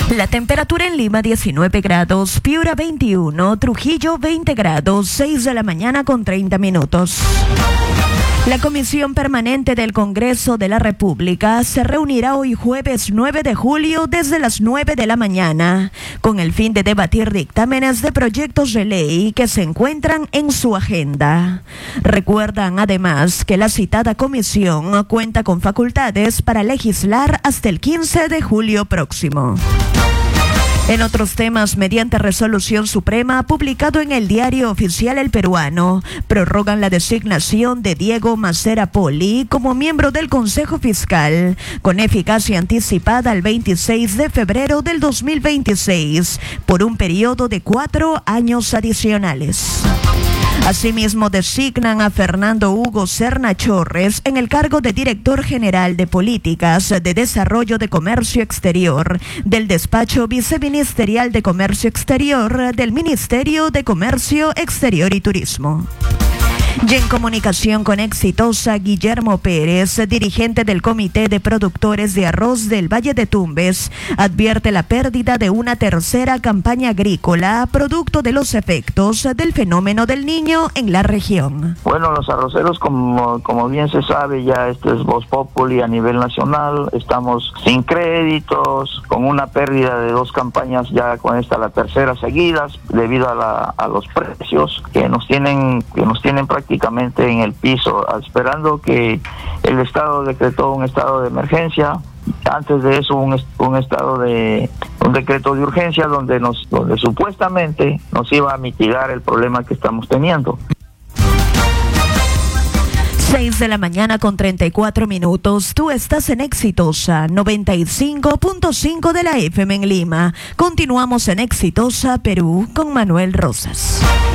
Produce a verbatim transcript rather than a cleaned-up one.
La temperatura en Lima diecinueve grados, Piura veintiuno, Trujillo veinte grados, seis de la mañana con treinta minutos. La Comisión Permanente del Congreso de la República se reunirá hoy jueves nueve de julio desde las nueve de la mañana, con el fin de debatir dictámenes de proyectos de ley que se encuentran en su agenda. Recuerdan además que la citada comisión cuenta con facultades para legislar hasta el quince de julio próximo. En otros temas, mediante resolución suprema publicado en el Diario Oficial El Peruano, prorrogan la designación de Diego Macera Poli como miembro del Consejo Fiscal, con eficacia anticipada al veintiséis de febrero del dos mil veintiséis, por un periodo de cuatro años adicionales. Asimismo, designan a Fernando Hugo Serna Chorres en el cargo de Director General de Políticas de Desarrollo de Comercio Exterior del Despacho Viceministerial de Comercio Exterior del Ministerio de Comercio Exterior y Turismo. Y en comunicación con Exitosa, Guillermo Pérez, dirigente del Comité de Productores de Arroz del Valle de Tumbes, advierte la pérdida de una tercera campaña agrícola producto de los efectos del fenómeno del Niño en la región. Bueno, los arroceros, como, como bien se sabe, ya esto es Voz Populi a nivel nacional, estamos sin créditos, con una pérdida de dos campañas, ya con esta la tercera seguidas, debido a, la, a los precios que nos tienen, que nos tienen prácticamente prácticamente en el piso, esperando que el Estado decretó un estado de emergencia. Antes de eso un, un estado de un decreto de urgencia donde nos donde supuestamente nos iba a mitigar el problema que estamos teniendo. seis de la mañana con treinta y cuatro minutos. Tú estás en Exitosa noventa y cinco punto cinco de la F M en Lima. Continuamos en Exitosa Perú con Manuel Rosas.